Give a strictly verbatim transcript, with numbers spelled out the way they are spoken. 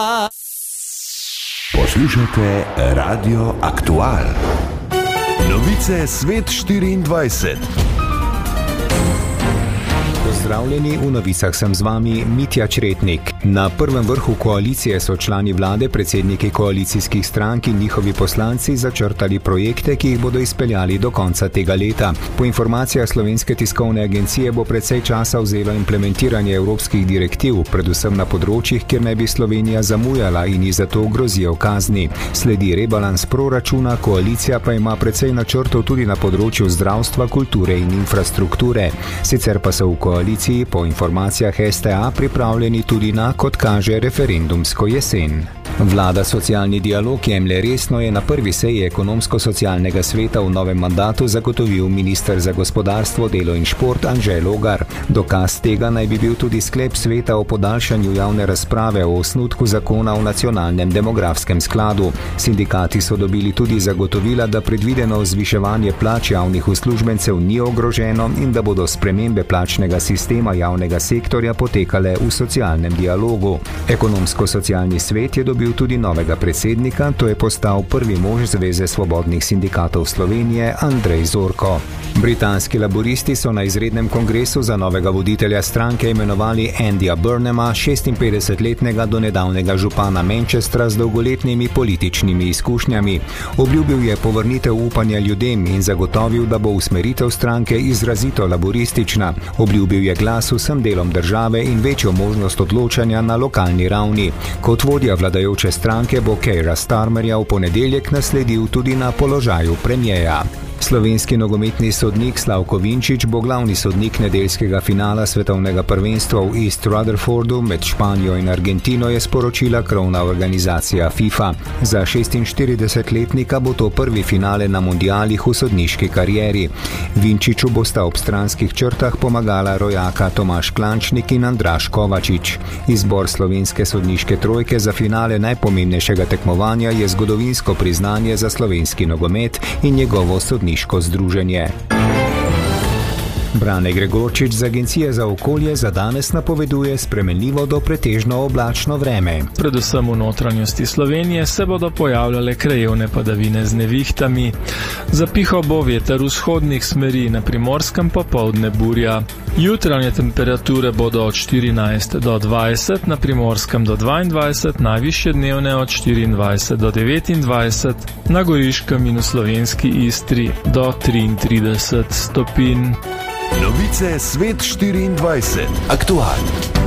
Poslušajte Radio Aktual. Novice Svet štiriindvajset. Pozdravljeni, v novicah sem z vami Mitja Čretnik. Na prvem vrhu koalicije so člani vlade, predsedniki koalicijskih strank in njihovi poslanci začrtali projekte, ki jih bodo izpeljali do konca tega leta. Po informacijah Slovenske tiskovne agencije bo precej časa vzelo implementiranje evropskih direktiv, predvsem na področjih, kjer naj bi Slovenija zamujala in ji zato grozijo kazni. Sledi rebalans proračuna, koalicija pa ima precej načrtov tudi na področju zdravstva, kulture in infrastrukture. Sicer pa so v koaliciji po informacijah S T A pripravljeni tudi na, kot kaže, referendumsko jesen. Vlada socialni dialog jemlje resno, je na prvi seji ekonomsko-socialnega sveta v novem mandatu zagotovil minister za gospodarstvo, delo in šport Anže Logar. Dokaz tega naj bi bil tudi sklep sveta o podaljšanju javne razprave o osnutku zakona o nacionalnem demografskem skladu. Sindikati so dobili tudi zagotovila, da predvideno zviševanje plač javnih uslužbencev ni ogroženo in da bodo spremembe plačnega sistema javnega sektorja potekale v socialnem dialogu. Ekonomsko-socialni svet je dobil tudi novega predsednika, to je postal prvi mož Zveze svobodnih sindikatov Slovenije Andrej Zorko. Britanski laburisti so na izrednem kongresu za novega voditelja stranke imenovali Andyja Burnhama, šestinpetdesetletnega donedavnega župana Manchestra z dolgoletnimi političnimi izkušnjami. Obljubil je povrnitev upanja ljudem in zagotovil, da bo usmeritev stranke izrazito laburistična. Obljubil je glas vsem delom države in večjo možnost odločanja na lokalni ravni. Kot vodja vladajoče stranke bo Keira Starmerja v ponedeljek nasledil tudi na položaju premierja. Slovenski nogometni sodnik Slavko Vinčić bo glavni sodnik nedeljskega finala svetovnega prvenstva v East Rutherfordu med Španijo in Argentino, je sporočila krovna organizacija FIFA. Za šestinštiridesetletnika bo to prvi finale na mundialih v sodniški karieri. Vinčiću bosta ob stranskih črtah pomagala rojaka Tomaž Klančnik in Andraž Kovačič. Izbor slovenske sodniške trojke za finale najpomembnejšega tekmovanja je zgodovinsko priznanje za slovenski nogomet in njegovo sodniško združenje. Brane Gregorčič z Agencije za okolje za danes napoveduje spremenljivo do pretežno oblačno vreme. Predvsem v notranjosti Slovenije se bodo pojavljale krajevne padavine z nevihtami. Zapihal bo veter vzhodnih smeri, na Primorskem popoldne burja. Jutranje temperature bodo od štirinajst do dvajset, na Primorskem do dvaindvajset, najvišje dnevne od štiriindvajset do devetindvajset, na Goriškem in v slovenski Istri do triintrideset stopinj. Novice Svet štiriindvajset. Aktualno.